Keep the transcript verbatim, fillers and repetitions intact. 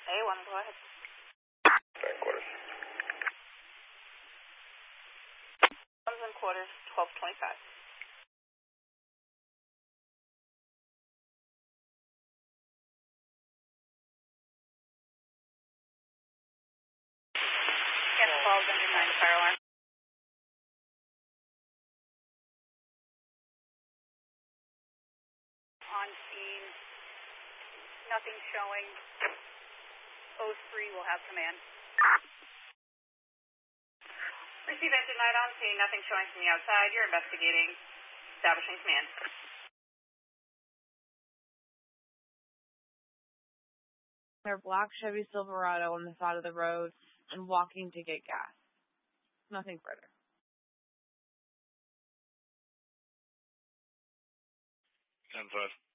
A one, go ahead. Nine quarters. Ones and quarters, twelve twenty-five. Ten twelve under nine fire alarm. On scene, nothing showing. O three will have command. Receive engine night on scene, nothing showing from the outside. You're investigating. Establishing command. Their black Chevy Silverado on the side of the road and walking to get gas. Nothing further. ten five.